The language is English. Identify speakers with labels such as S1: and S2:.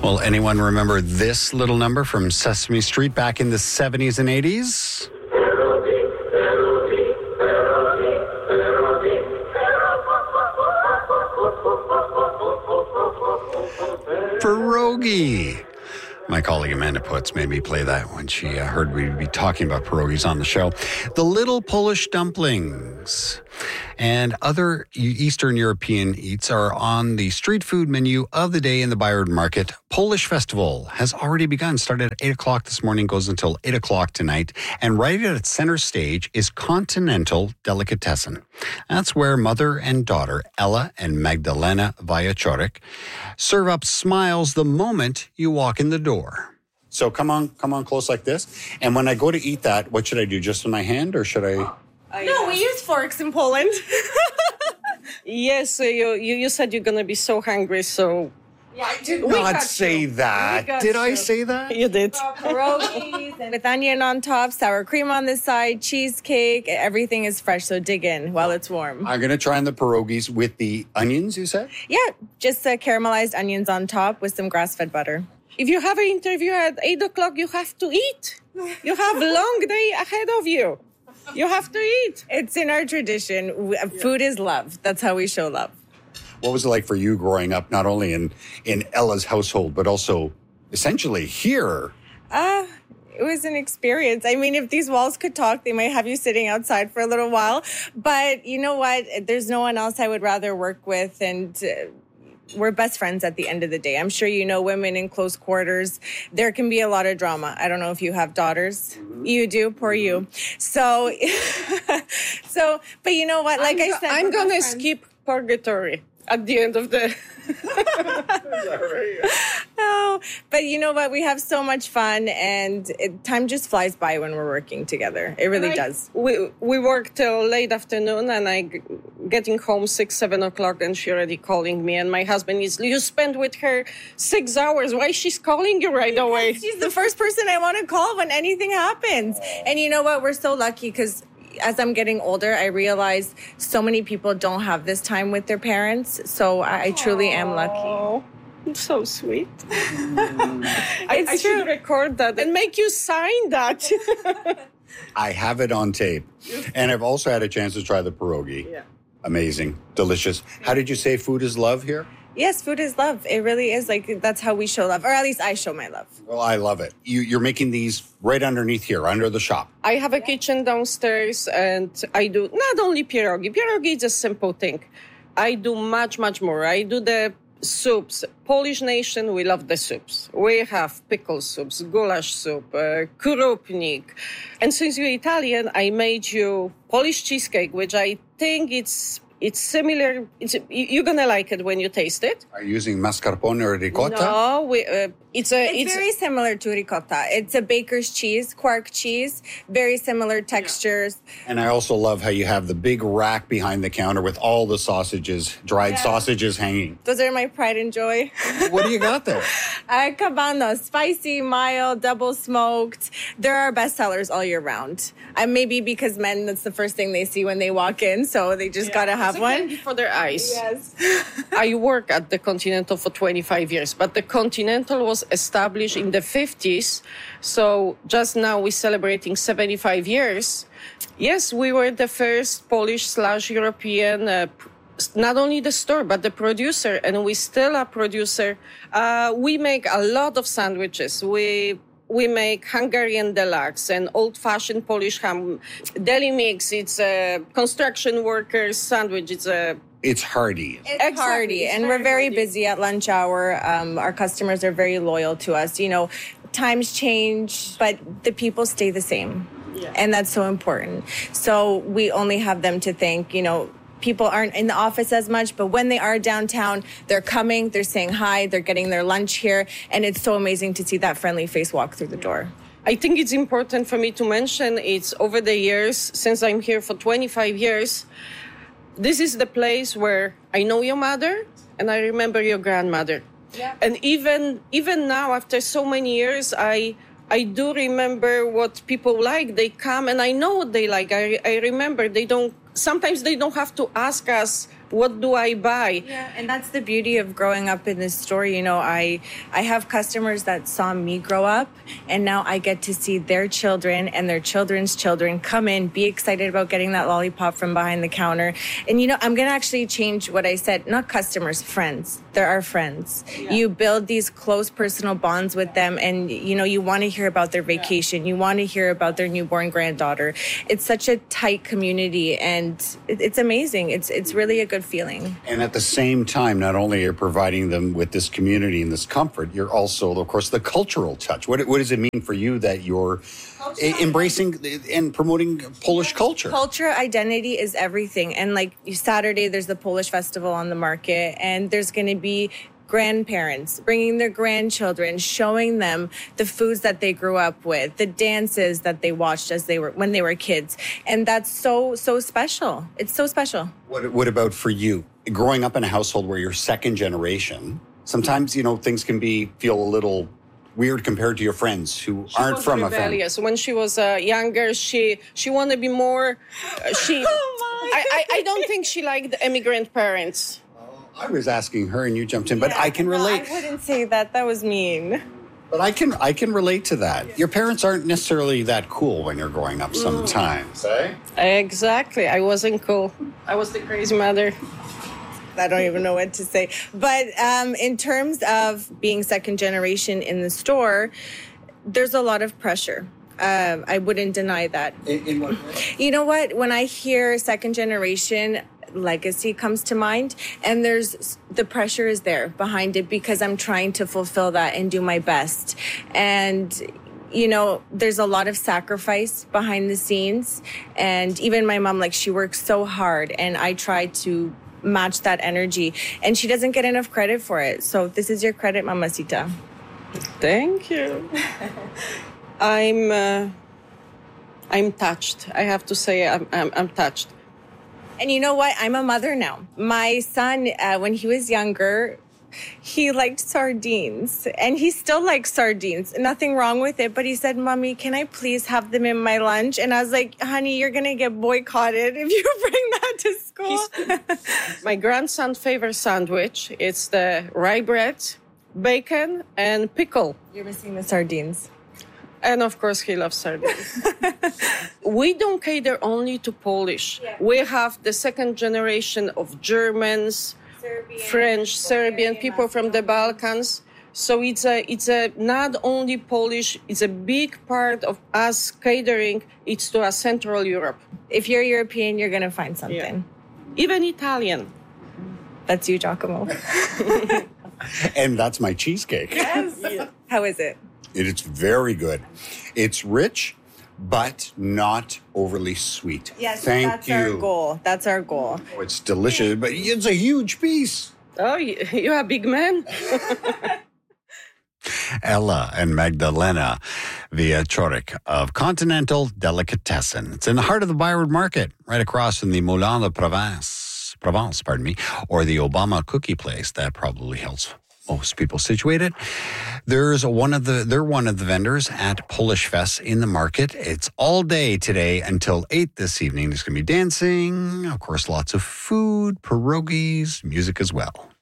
S1: Well, anyone remember this little number from Sesame Street back in the 70s and 80s? Pierogi. My colleague Amanda Putz made me play that when she heard we'd be talking about pierogies on the show. The little Polish dumplings and other Eastern European eats are on the street food menu of the day in the Bayard Market. Polish Festival has already begun. Started at 8 o'clock this morning, goes until 8 o'clock tonight. And right at center stage is Continental Delicatessen. That's where mother and daughter, Ella and Magdalena Vajaciorik, serve up smiles the moment you walk in the door. So come on close like this. And when I go to eat that, what should I do? Just in my hand or should I...
S2: No, we use forks in Poland.
S3: Yes, you said you're going to be so hungry, so...
S1: Yeah, I did not say that. Did I say that?
S3: You did.
S2: Pierogies and with onion on top, sour cream on the side, cheesecake. Everything is fresh, so dig in while it's warm.
S1: I'm going to try on the pierogies with the onions, you said?
S2: Yeah, just caramelized onions on top with some grass-fed butter.
S3: If you have an interview at 8 o'clock, you have to eat. You have a long day ahead of you. You have to eat.
S2: It's in our tradition. Food is love. That's how we show love.
S1: What was it like for you growing up, not only in Ella's household, but also essentially here?
S2: It was an experience. I mean, if these walls could talk, they might have you sitting outside for a little while. But you know what? There's no one else I would rather work with. And we're best friends at the end of the day. I'm sure you know women in close quarters, there can be a lot of drama. I don't know if you have daughters. Mm-hmm. You do? Poor you. So, but you know what? Like I said,
S3: I'm going to skip purgatory at the end of the...
S2: Oh, but you know what? We have so much fun, and time just flies by when we're working together. It really does.
S3: We work till late afternoon, and I getting home 6, 7 o'clock, and she already calling me. And my husband is, you spend with her 6 hours. Why she's calling you right away?
S2: She's the first person I want to call when anything happens. And you know what? We're so lucky because as I'm getting older, I realize so many people don't have this time with their parents. So I truly am lucky.
S3: It's so sweet. I should record that and make you sign that.
S1: I have it on tape. And I've also had a chance to try the pierogi. Yeah. Amazing. Delicious. How did you say food is love here?
S2: Yes, food is love. It really is. Like, that's how we show love. Or at least I show my love.
S1: Well, I love it. You're making these right underneath here, under the shop.
S3: I have a kitchen downstairs, and I do not only pierogi. Pierogi is a simple thing. I do much, much more. I do the soups. Polish nation, we love the soups. We have pickle soups, goulash soup, krupnik. And since you're Italian, I made you Polish cheesecake, which I think it's similar. You're going to like it when you taste it.
S1: Are you using mascarpone or ricotta?
S3: No, it's
S2: very similar to ricotta. It's a baker's cheese, quark cheese, very similar textures.
S1: And I also love how you have the big rack behind the counter with all the sausages, dried sausages hanging.
S2: Those are my pride and joy.
S1: What do you got there?
S2: Cabano, spicy, mild, double smoked. They're our best sellers all year round. Maybe because men, that's the first thing they see when they walk in, so they just got to have one.
S3: For their eyes.
S2: Yes.
S3: I work at the Continental for 25 years, but the Continental was established in the 50s. So just now we're celebrating 75 years. Yes, we were the first Polish/European, not only the store, but the producer, and we still a producer. We make a lot of sandwiches. We make Hungarian deluxe and old-fashioned Polish ham. Deli mix, it's a construction workers sandwich.
S1: It's hearty.
S2: It's hearty, and we're very busy at lunch hour. Our customers are very loyal to us. You know, times change, but the people stay the same. Yeah. And that's so important. So we only have them to thank. You know, people aren't in the office as much, but when they are downtown, they're coming, they're saying hi, they're getting their lunch here, and it's so amazing to see that friendly face walk through the door.
S3: I think it's important for me to mention, it's over the years, since I'm here for 25 years, this is the place where I know your mother and I remember your grandmother. Yeah. And even now, after so many years, I do remember what people like. They come and I know what they like. I remember sometimes they don't have to ask us What do I buy?
S2: Yeah, and that's the beauty of growing up in this store. You know, I have customers that saw me grow up, and now I get to see their children and their children's children come in, be excited about getting that lollipop from behind the counter. And, you know, I'm going to actually change what I said. Not customers, friends. They're our friends. Yeah. You build these close personal bonds with them, and, you know, you want to hear about their vacation. Yeah. You want to hear about their newborn granddaughter. It's such a tight community, and it's amazing. It's really a good feeling.
S1: And at the same time, not only are you providing them with this community and this comfort, you're also, of course, the cultural touch. What does it mean for you that you're embracing and promoting Polish culture?
S2: Culture, identity is everything. And like Saturday, there's the Polish festival on the market, and there's going to be grandparents bringing their grandchildren, showing them the foods that they grew up with, the dances that they watched when they were kids. And that's so special. It's so special.
S1: What about for you? Growing up in a household where you're second generation, sometimes, you know, things can feel a little weird compared to your friends who aren't from a family.
S3: When she was younger, she wanted to be more. I don't think she liked the immigrant parents.
S1: I was asking her and you jumped in, but I can relate.
S2: I wouldn't say that. That was mean.
S1: But I can relate to that. Your parents aren't necessarily that cool when you're growing up sometimes, eh?
S3: Exactly. I wasn't cool. I was the crazy mother.
S2: I don't even know what to say. But in terms of being second generation in the store, there's a lot of pressure. I wouldn't deny that.
S1: In what way?
S2: You know what? When I hear second generation, legacy comes to mind, and the pressure is there behind it because I'm trying to fulfill that and do my best. And you know, there's a lot of sacrifice behind the scenes, and even my mom, like, she works so hard, and I try to match that energy, and she doesn't get enough credit for it. So this is your credit, Mamacita.
S3: Thank you. I'm touched. I have to say I'm touched.
S2: And you know what? I'm a mother now. My son, when he was younger, he liked sardines, and he still likes sardines. Nothing wrong with it. But he said, "Mommy, can I please have them in my lunch?" And I was like, "Honey, you're going to get boycotted if you bring that to school."
S3: My grandson's favorite sandwich, it's the rye bread, bacon, and pickle.
S2: You're missing the sardines.
S3: And of course, he loves sardines. We don't cater only to Polish. Yeah. We have the second generation of Germans, Serbian, French, Serbian, people from the Balkans. So it's a not only Polish, it's a big part of us catering. It's to Central Europe.
S2: If you're European, you're going to find something.
S3: Yeah. Even Italian.
S2: That's you, Giacomo.
S1: And that's my cheesecake.
S2: Yes. Yeah. How is it?
S1: It's very good. It's rich, but not overly sweet.
S2: Yes,
S1: Thank you.
S2: Our goal. That's our goal.
S1: Oh, it's delicious, but it's a huge piece.
S3: Oh, you're a big man.
S1: Ella and Magdalena Wieczorek of Continental Delicatessen. It's in the heart of the Byward Market, right across from the Moulin de Provence, or the Obama Cookie Place. That probably helps most people situated. They're one of the vendors at Polish Fest in the market. It's all day today until 8 this evening. There's going to be dancing, of course, lots of food, pierogies, music as well.